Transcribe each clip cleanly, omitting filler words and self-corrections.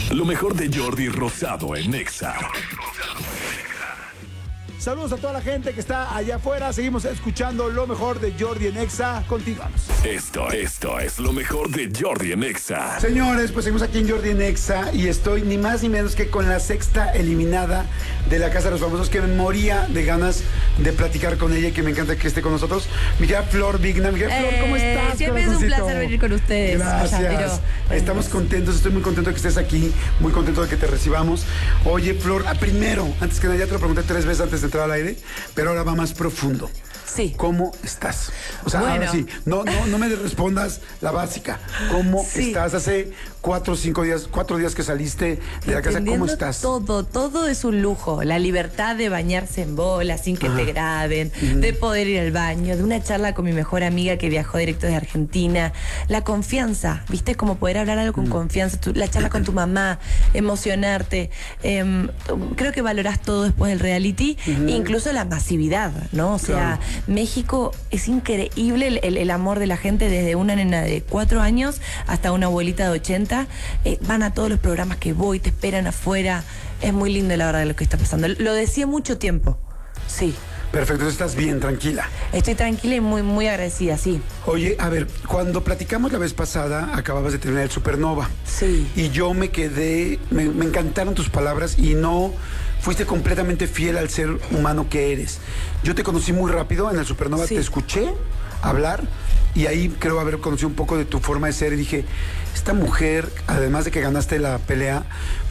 Lo mejor de Jordi Rosado en Nexa. Saludos a toda la gente que está allá afuera. Seguimos escuchando lo mejor de Jordi en Nexa. Continuamos. Esto es lo mejor de Jordi en Nexa. Señores, pues seguimos aquí en Jordi en Nexa y estoy ni más ni menos que con la sexta eliminada de la Casa de los Famosos, que me moría de ganas de platicar con ella y que me encanta que esté con nosotros. Mi querida Flor Vigna. Mi querida Flor, ¿cómo estás? Siempre es un placer venir con ustedes. Gracias. Estamos contentos, estoy muy contento de que estés aquí, muy contento de que te recibamos. Oye, Flor, primero, antes que nada, ya te lo pregunté 3 veces antes de entrar al aire, pero ahora va más profundo. Sí. ¿Cómo estás? O sea, bueno. ahora sí, no me respondas la básica. ¿Cómo estás? Hace 4 días que saliste de la casa, ¿cómo estás? Todo es un lujo. La libertad de bañarse en bola sin que te graben, de poder ir al baño, de una charla con mi mejor amiga que viajó directo de Argentina. La confianza, ¿viste? Como poder hablar algo con confianza. La charla con tu mamá, emocionarte. Creo que valorás todo después del reality, incluso la masividad, ¿no? O sea, México es increíble el amor de la gente, desde una nena de 4 años hasta una abuelita de 80. Van a todos los programas que voy, te esperan afuera. Es muy lindo, la verdad, lo que está pasando. Lo decía mucho tiempo. Sí. Perfecto, estás bien, tranquila. Estoy tranquila y muy, muy agradecida, sí. Oye, a ver, cuando platicamos la vez pasada, acababas de terminar el Supernova. Sí. Y yo me quedé, me encantaron tus palabras y no fuiste completamente fiel al ser humano que eres. Yo te conocí muy rápido en el Supernova, te escuché hablar y ahí creo haber conocido un poco de tu forma de ser y dije, esta mujer, además de que ganaste la pelea,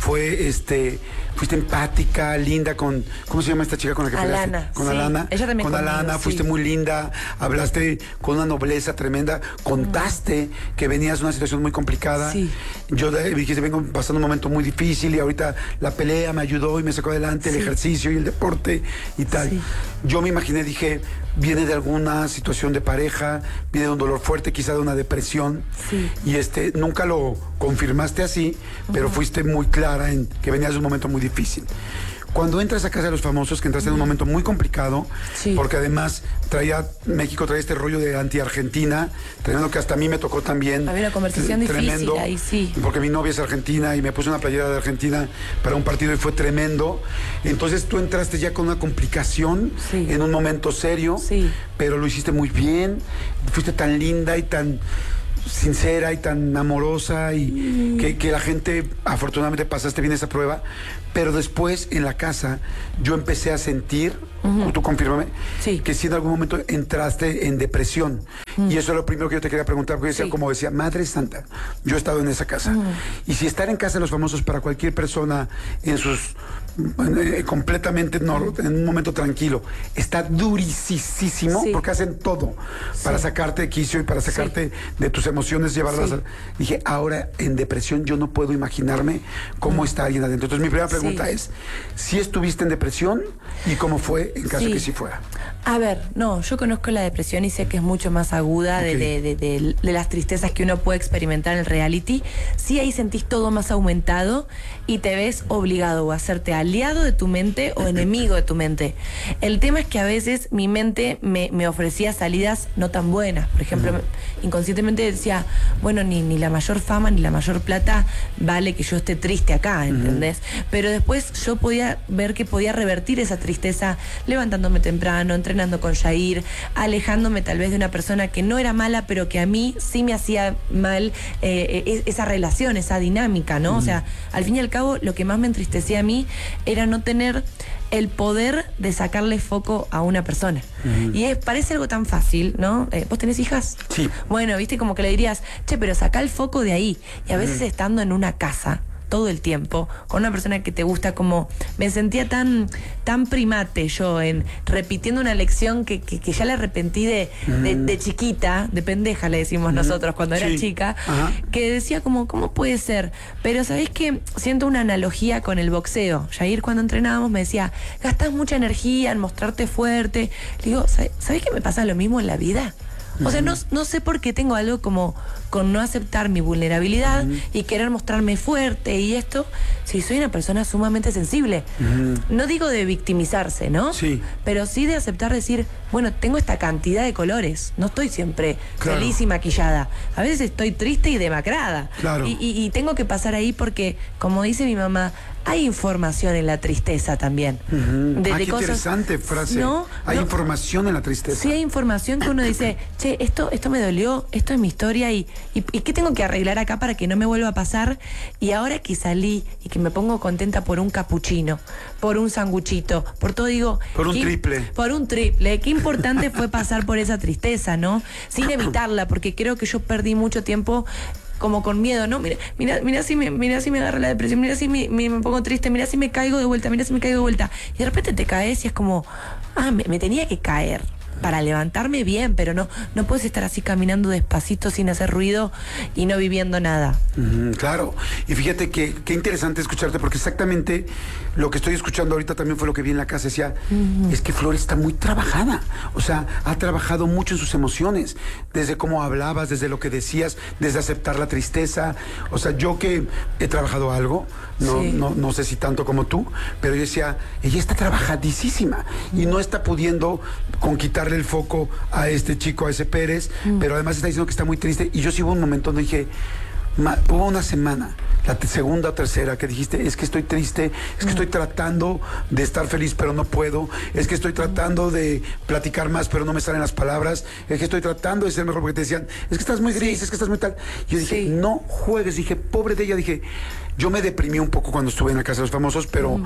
fuiste empática, linda con, ¿cómo se llama esta chica con la que peleaste? Alana. Con sí. Alana. Ella también con Alana, fuiste muy linda, hablaste con una nobleza tremenda, contaste que venías de una situación muy complicada. Sí. Yo dijiste, vengo pasando un momento muy difícil y ahorita la pelea me ayudó y me sacó adelante el ejercicio y el deporte y tal. Sí. Yo me imaginé, dije, viene de alguna situación de pareja, viene de un dolor fuerte, quizá de una depresión. Sí. Y nunca lo confirmaste así, pero fuiste muy clara en que venías de un momento muy difícil. Cuando entras a Casa de los Famosos, que entraste en un momento muy complicado, porque además México traía este rollo de anti-Argentina, tremendo, que hasta a mí me tocó también. Había una conversación tremendo, difícil ahí, sí. Porque mi novia es argentina y me puse una playera de Argentina para un partido y fue tremendo. Entonces tú entraste ya con una complicación en un momento serio, pero lo hiciste muy bien, fuiste tan linda y tan sincera y tan amorosa y que la gente, afortunadamente pasaste bien esa prueba, pero después en la casa yo empecé a sentir, tú confírmame, que si en algún momento entraste en depresión y eso es lo primero que yo te quería preguntar, porque yo decía, como decía, Madre Santa, yo he estado en esa casa y si estar en Casa de los Famosos para cualquier persona en sus completamente en un momento tranquilo está durisísimo porque hacen todo para sacarte de quicio y para sacarte de tus emociones, llevarlas dije, ahora en depresión yo no puedo imaginarme cómo está alguien adentro. Entonces mi primera pregunta es, ¿si estuviste en depresión y cómo fue en caso que sí fuera? A ver, no, yo conozco la depresión y sé que es mucho más aguda de las tristezas que uno puede experimentar en el reality. Sí, ahí sentís todo más aumentado y te ves obligado a hacerte aliado de tu mente o enemigo de tu mente. El tema es que a veces mi mente me ofrecía salidas no tan buenas. Por ejemplo, inconscientemente decía, bueno, ni la mayor fama ni la mayor plata vale que yo esté triste acá, ¿entendés? Pero después yo podía ver que podía revertir esa tristeza levantándome temprano, entrenando con Jair, alejándome tal vez de una persona que no era mala, pero que a mí sí me hacía mal esa relación, esa dinámica, ¿no? O sea, al fin y al cabo, lo que más me entristecía a mí era no tener el poder de sacarle foco a una persona. Y parece algo tan fácil, ¿no? ¿Vos tenés hijas? Sí. Bueno, viste, como que le dirías, che, pero sacá el foco de ahí. Y a veces estando en una casa todo el tiempo, con una persona que te gusta, como me sentía tan primate yo en repitiendo una lección que ya la arrepentí de chiquita, de pendeja le decimos nosotros cuando era chica, que decía como, ¿cómo puede ser? Pero ¿sabés qué? Siento una analogía con el boxeo. Jair, cuando entrenábamos, me decía, gastás mucha energía en mostrarte fuerte. Le digo, ¿sabés que me pasa lo mismo en la vida? O sea, no sé por qué tengo algo como con no aceptar mi vulnerabilidad y querer mostrarme fuerte y esto, sí, soy una persona sumamente sensible. No digo de victimizarse, ¿no? Sí. Pero sí de aceptar decir, bueno, tengo esta cantidad de colores, no estoy siempre feliz y maquillada. A veces estoy triste y demacrada. Claro. Y tengo que pasar ahí porque, como dice mi mamá, hay información en la tristeza también. Qué interesante frase. ¿No? Hay información en la tristeza. Sí, hay información que uno dice, che, esto me dolió, esto es mi historia y ¿qué tengo que arreglar acá para que no me vuelva a pasar? Y ahora que salí y que me pongo contenta por un capuchino, por un sanguchito, por todo, digo... Por un triple. Por un triple. Qué importante fue pasar por esa tristeza, ¿no? Sin evitarla, porque creo que yo perdí mucho tiempo como con miedo, ¿no? Mira si me agarra la depresión, mira si me pongo triste, mira si me caigo de vuelta, mira si me caigo de vuelta. Y de repente te caes y es como, me tenía que caer para levantarme bien, pero no puedes estar así caminando despacito sin hacer ruido y no viviendo nada. Claro, y fíjate que qué interesante escucharte, porque exactamente lo que estoy escuchando ahorita también fue lo que vi en la casa. Decía, es que Flor está muy trabajada, o sea, ha trabajado mucho en sus emociones, desde cómo hablabas, desde lo que decías, desde aceptar la tristeza. O sea, yo que he trabajado algo, no sé si tanto como tú, pero yo decía, ella está trabajadísima y no está pudiendo con quitarle el foco a este chico, a ese Pérez, pero además está diciendo que está muy triste. Y yo sí hubo un momento donde dije, hubo una semana, la segunda o tercera, que dijiste, es que estoy triste, es que estoy tratando de estar feliz, pero no puedo, es que estoy tratando de platicar más, pero no me salen las palabras, es que estoy tratando de ser mejor, porque te decían, es que estás muy gris, es que estás muy tal. Yo dije, no juegues, dije, pobre de ella, dije, yo me deprimí un poco cuando estuve en la Casa de los Famosos, pero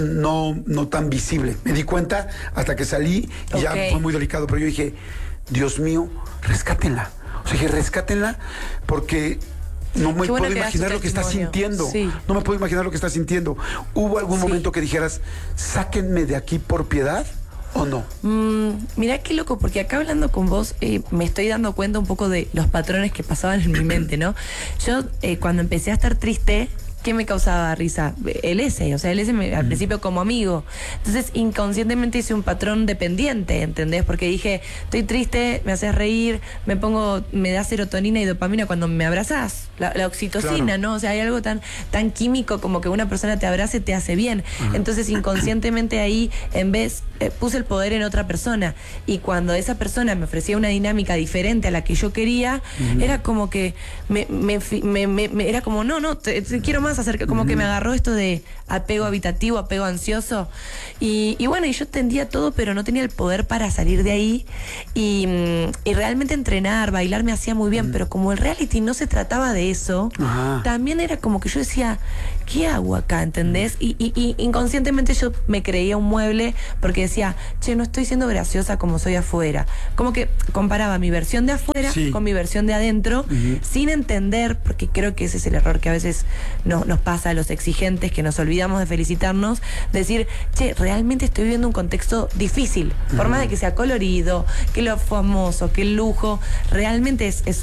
no tan visible. Me di cuenta hasta que salí y ya fue muy delicado, pero yo dije, Dios mío, rescátenla. O sea, dije, rescátenla porque... No me puedo imaginar lo que está sintiendo. No me puedo imaginar lo que está sintiendo. ¿Hubo algún momento que dijeras, sáquenme de aquí por piedad o no? Mirá qué loco, porque acá hablando con vos me estoy dando cuenta un poco de los patrones que pasaban en mi mente, ¿no? Yo cuando empecé a estar triste, ¿qué me causaba risa? El S, o sea, el S al principio como amigo. Entonces, inconscientemente hice un patrón dependiente, ¿entendés? Porque dije, estoy triste, me haces reír, me da serotonina y dopamina cuando me abrazás. La oxitocina, ¿no? O sea, hay algo tan químico como que una persona te abrace te hace bien. Entonces, inconscientemente ahí, en vez, puse el poder en otra persona. Y cuando esa persona me ofrecía una dinámica diferente a la que yo quería, era como que era como, no, te quiero más acerca, como que me agarró esto de apego habitativo, apego ansioso. Y bueno, y yo entendía todo, pero no tenía el poder para salir de ahí. Y realmente entrenar, bailar me hacía muy bien, pero como el reality no se trataba de eso, también era como que yo decía, ¿qué hago acá? ¿Entendés? Y inconscientemente yo me creía un mueble porque decía, che, no estoy siendo graciosa como soy afuera. Como que comparaba mi versión de afuera con mi versión de adentro, sin entender, porque creo que ese es el error que a veces nos pasa a los exigentes, que nos olvidamos de felicitarnos, decir, che, realmente estoy viviendo un contexto difícil, por más de que sea colorido, que lo famoso, que el lujo, realmente es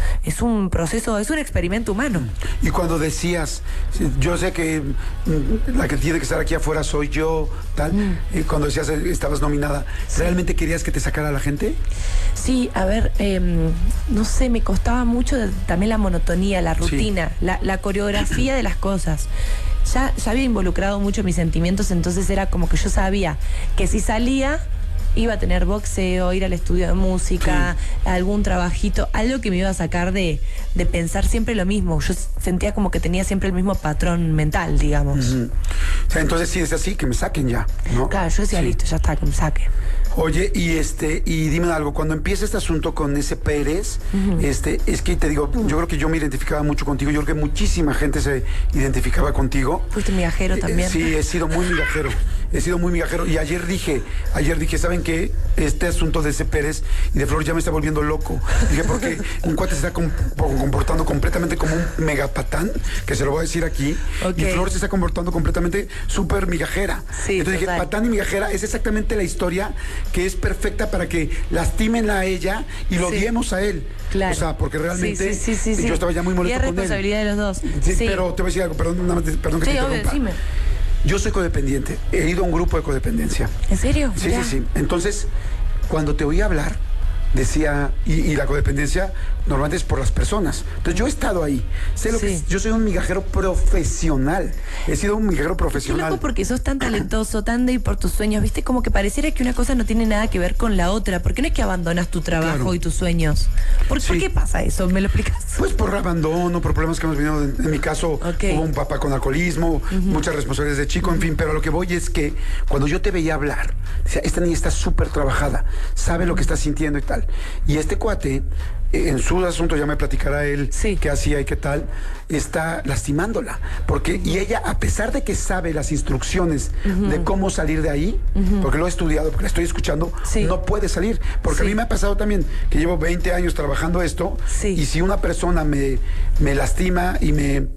un proceso, es un experimento humano. Y cuando decías, yo sé que la que tiene que estar aquí afuera soy yo, tal, y cuando decías estabas nominada, ¿realmente querías que te sacara la gente? Sí, a ver, no sé, me costaba mucho también la monotonía, la rutina, la coreografía de las cosas. Ya había involucrado mucho mis sentimientos, entonces era como que yo sabía que si salía iba a tener boxeo, ir al estudio de música, algún trabajito, algo que me iba a sacar de pensar siempre lo mismo. Yo sentía como que tenía siempre el mismo patrón mental, digamos. O sea, entonces si es así, que me saquen ya, ¿no? Claro, yo decía, listo, ya está, que me saquen. Oye, y dime algo, cuando empieza este asunto con ese Pérez, es que te digo, yo creo que yo me identificaba mucho contigo, yo creo que muchísima gente se identificaba contigo. Fuiste migajero también. Sí, he sido muy migajero, y ayer dije, ¿saben qué? Este asunto de ese Pérez y de Flor ya me está volviendo loco. Dije, porque un cuate se está comportando completamente como un megapatán, que se lo voy a decir aquí, y Flor se está comportando completamente súper migajera. Sí, entonces dije, patán y migajera es exactamente la historia que es perfecta para que lastimen a ella y lo odiemos a él. Claro. O sea, porque realmente sí. yo estaba ya muy molesto con él. Y es responsabilidad de los dos. Sí, pero te voy a decir algo, perdón que te interrumpa. Dime. Yo soy codependiente, he ido a un grupo de codependencia. ¿En serio? Sí. Entonces, cuando te oí hablar, decía, y la codependencia normalmente es por las personas. Entonces yo he estado ahí, sé lo que yo soy un migajero profesional, he sido un migajero profesional. Qué loco porque sos tan talentoso, tan de ir por tus sueños, viste, como que pareciera que una cosa no tiene nada que ver con la otra, porque no es que abandonas tu trabajo y tus sueños. ¿Por qué pasa eso? ¿Me lo explicas? Pues por abandono, por problemas que hemos venido, en mi caso hubo un papá con alcoholismo, muchas responsabilidades de chico, en fin, pero a lo que voy es que cuando yo te veía hablar, decía, esta niña está súper trabajada, sabe lo que está sintiendo y tal. Y este cuate, en su asunto, ya me platicará él qué hacía y qué tal, está lastimándola. Porque, y ella, a pesar de que sabe las instrucciones de cómo salir de ahí, porque lo he estudiado, porque la estoy escuchando, no puede salir. Porque a mí me ha pasado también que llevo 20 años trabajando esto, y si una persona me lastima y me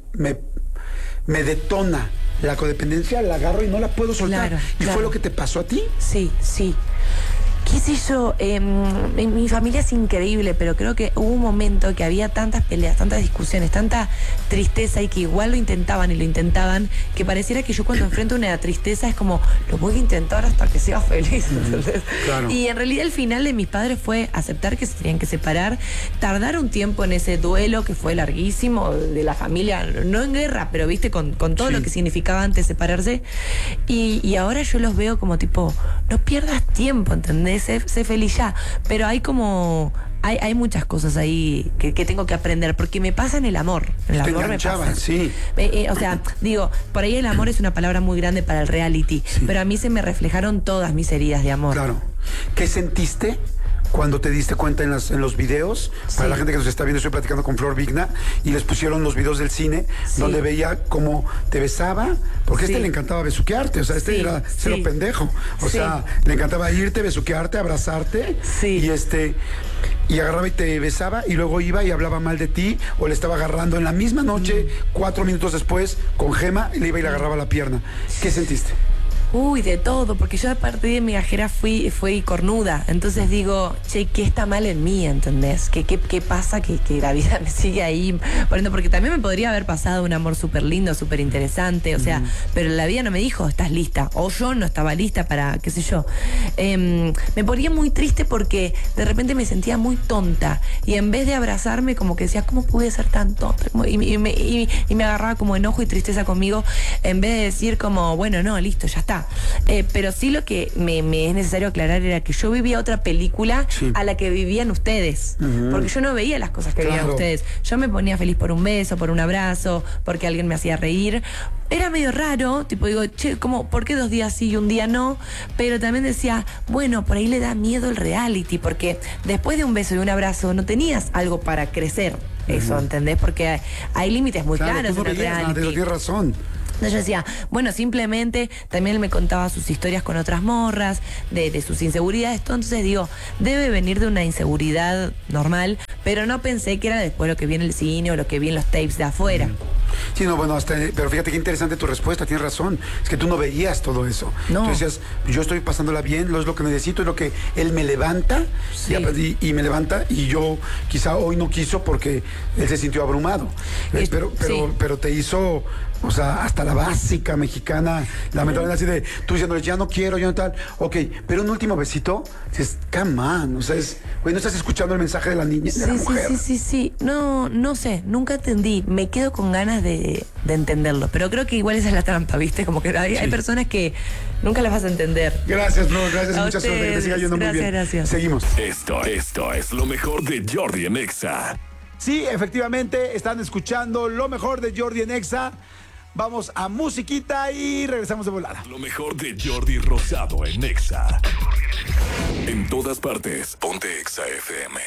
detona la codependencia, la agarro y no la puedo soltar. ¿Y fue lo que te pasó a ti? Sí. ¿Qué sé yo? Mi familia es increíble, pero creo que hubo un momento que había tantas peleas, tantas discusiones, tanta tristeza y que igual lo intentaban, que pareciera que yo cuando enfrento una tristeza es como, lo voy a intentar hasta que sea feliz. ¿Entendés? Claro. Y en realidad el final de mis padres fue aceptar que se tenían que separar, tardar un tiempo en ese duelo que fue larguísimo de la familia, no en guerra, pero viste, con todo lo que significaba antes separarse. Y ahora yo los veo como tipo, no pierdas tiempo, ¿entendés? Sé feliz ya, pero hay como hay muchas cosas ahí que tengo que aprender, porque me pasa en el amor. En el amor me pasa. O sea, digo, por ahí el amor es una palabra muy grande para el reality, pero a mí se me reflejaron todas mis heridas de amor. Claro. ¿Qué sentiste cuando te diste cuenta en los videos? Para la gente que nos está viendo, estoy platicando con Flor Vigna y les pusieron los videos del cine donde veía cómo te besaba, porque le encantaba besuquearte, o sea, era cero pendejo, o sea, le encantaba irte, besuquearte, abrazarte y agarraba y te besaba y luego iba y hablaba mal de ti, o le estaba agarrando en la misma noche, 4 minutos después, con Gema, y le iba y le agarraba la pierna. ¿Qué sentiste? Uy, de todo, porque yo a partir de migajera fui cornuda. Entonces digo, che, ¿qué está mal en mí? ¿Entendés? ¿Qué pasa? Que la vida me sigue ahí poniendo, porque también me podría haber pasado un amor súper lindo, súper interesante, o sea, pero la vida no me dijo, estás lista, o yo no estaba lista para, qué sé yo. Me ponía muy triste porque de repente me sentía muy tonta, y en vez de abrazarme, como que decía, ¿cómo pude ser tan tonta? Y me agarraba como enojo y tristeza conmigo, en vez de decir como, bueno, no, listo, ya está. Pero sí, lo que me es necesario aclarar era que yo vivía otra película a la que vivían ustedes, porque yo no veía las cosas que veían ustedes. Yo me ponía feliz por un beso, por un abrazo, porque alguien me hacía reír. Era medio raro, tipo digo, che, ¿por qué 2 días sí y un día no? Pero también decía, bueno, por ahí le da miedo el reality, porque después de un beso y un abrazo no tenías algo para crecer. Eso, ¿entendés? Porque hay límites muy claros en el reality. Tienes razón. Entonces yo decía, bueno, simplemente también él me contaba sus historias con otras morras, de sus inseguridades. Entonces digo, debe venir de una inseguridad normal, pero no pensé que era después lo que viene el cine o lo que vienen los tapes de afuera. Sí, no, bueno, pero fíjate qué interesante tu respuesta, tienes razón. Es que tú no veías todo eso. No. Tú decías, yo estoy pasándola bien, es lo que necesito, es lo que él me levanta, y me levanta, y yo quizá hoy no quiso porque él se sintió abrumado. Pero te hizo, o sea, hasta la básica mexicana, lamentablemente, así de, tú diciéndole, ya no quiero, yo no tal, ok, pero un último besito, dices, come on, o sea, güey, no estás escuchando el mensaje de la niña, de la mujer. Sí, no sé, nunca entendí, me quedo con ganas de entenderlo, pero creo que igual esa es la trampa, ¿viste? Como que hay personas que nunca las vas a entender. Gracias, Flor, gracias, mucha suerte, que te siga yendo muy bien. Gracias. Seguimos. Esto es lo mejor de Jordi en Exa. Sí, efectivamente, están escuchando lo mejor de Jordi en Exa. Vamos a musiquita y regresamos de volada. Lo mejor de Jordi Rosado en Exa. En todas partes, ponte Exa FM.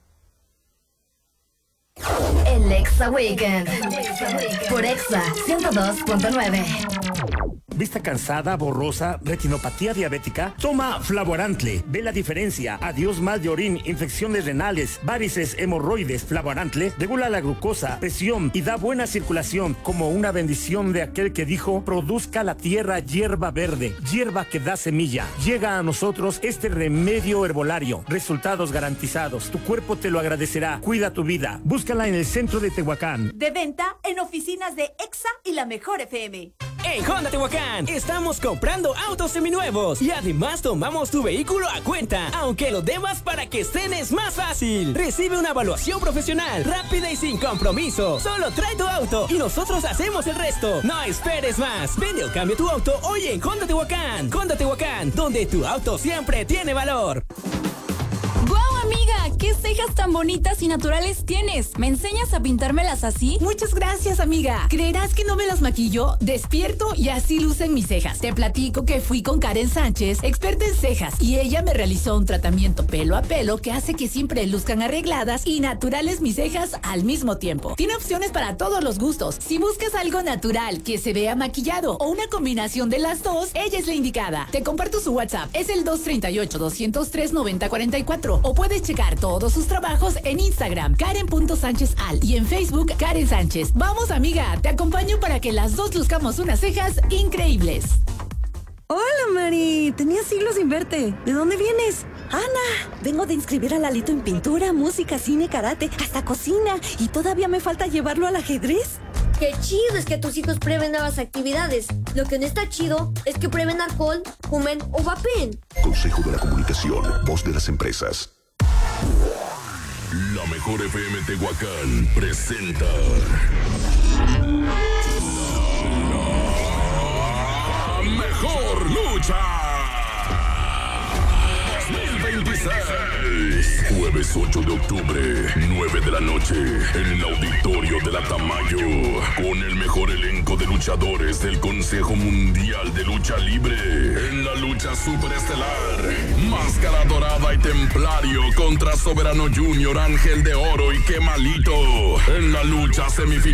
El Exa Weekend. Por Exa 102.9. ¿Vista cansada, borrosa, retinopatía diabética? Toma Flavorantle. Ve la diferencia. Adiós mal de orín, infecciones renales, varices, hemorroides. Flavorantle regula la glucosa, presión y da buena circulación, como una bendición de aquel que dijo, produzca la tierra hierba verde, hierba que da semilla. Llega a nosotros este remedio herbolario. Resultados garantizados. Tu cuerpo te lo agradecerá. Cuida tu vida. Búscala en el centro de Tehuacán. De venta en oficinas de Exa y La Mejor FM. En Honda Tehuacán estamos comprando autos seminuevos y además tomamos tu vehículo a cuenta, aunque lo debas para que estrenes más fácil. Recibe una evaluación profesional, rápida y sin compromiso. Solo trae tu auto y nosotros hacemos el resto. No esperes más. Vende o cambia tu auto hoy en Honda Tehuacán. Honda Tehuacán, donde tu auto siempre tiene valor. ¡Guau, amiga! ¿Qué cejas tan bonitas y naturales tienes? ¿Me enseñas a pintármelas así? Muchas gracias, amiga. ¿Creerás que no me las maquillo? Despierto y así lucen mis cejas. Te platico que fui con Karen Sánchez, experta en cejas, y ella me realizó un tratamiento pelo a pelo que hace que siempre luzcan arregladas y naturales mis cejas al mismo tiempo. Tiene opciones para todos los gustos. Si buscas algo natural, que se vea maquillado o una combinación de las dos, ella es la indicada. Te comparto su WhatsApp. Es el 238-203-9044. O puedes checar todos sus trabajos en Instagram, Karen.SánchezAl, y en Facebook, Karen Sánchez. Vamos, amiga, te acompaño para que las dos luzcamos unas cejas increíbles. Hola, Mari. Tenía siglos sin verte. ¿De dónde vienes? Ana, vengo de inscribir a Lalito en pintura, música, cine, karate, hasta cocina. Y todavía me falta llevarlo al ajedrez. Qué chido es que tus hijos prueben nuevas actividades. Lo que no está chido es que prueben alcohol, fumen o vapeen. Consejo de la Comunicación, voz de las empresas. La Mejor FM Tehuacán presenta La Mejor Lucha 2026. Jueves 8 de octubre, 9 de la noche, en el auditorio de la Tamayo, con el mejor elenco de luchadores del Consejo Mundial de Lucha Libre. En la lucha superestelar, Máscara Dorada y Templario contra Soberano Junior, Ángel de Oro y Quemalito. En la lucha semifinal,